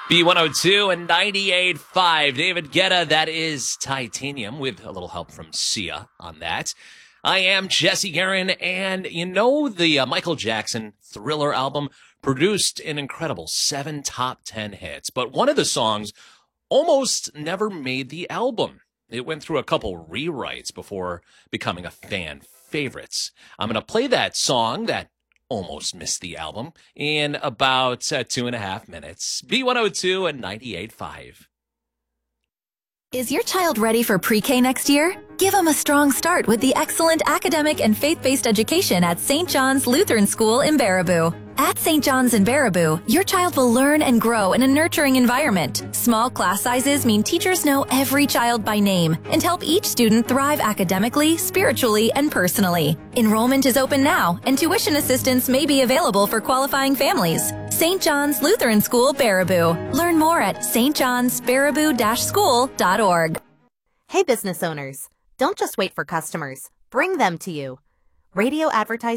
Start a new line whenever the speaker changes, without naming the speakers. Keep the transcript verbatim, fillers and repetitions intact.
B one oh two and ninety-eight point five. David Guetta, that is Titanium, with a little help from Sia on that. I am Jesse Guerin, and you know the uh, Michael Jackson Thriller album produced an incredible seven top ten hits, but one of the songs almost never made the album. It went through a couple rewrites before becoming a fan favorite. I'm going to play that song that almost missed the album in about uh, two and a half minutes. B one oh two and ninety-eight point five.
Is your child ready for pre-K next year? Give them a strong start with the excellent academic and faith-based education at Saint John's Lutheran School in Baraboo. At Saint John's in Baraboo, your child will learn and grow in a nurturing environment. Small class sizes mean teachers know every child by name and help each student thrive academically, spiritually, and personally. Enrollment is open now, and tuition assistance may be available for qualifying families. Saint John's Lutheran School, Baraboo. Learn more at s t johns baraboo dash school dot org.
Hey business owners, don't just wait for customers. Bring them to you. Radio advertising